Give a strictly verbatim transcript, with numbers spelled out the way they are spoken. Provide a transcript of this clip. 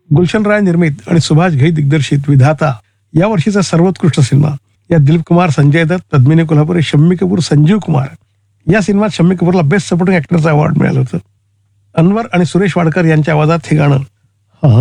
गुलशन राय निर्मित आणि सुभाष घई दिग्दर्शित विधाता या वर्षीचा सर्वोत्कृष्ट सिनेमा. या दिलीप कुमार, संजय दत्त, पद्मिनी कोल्हापुरे, शम्मी कपूर, संजीव कुमार या सिनेमात शम्मी कपूरला बेस्ट सपोर्टिंग ऍक्टरचं अवॉर्ड मिळालं होतं. अनवर आणि सुरेश वाडकर यांच्या आवाजात हे गाणं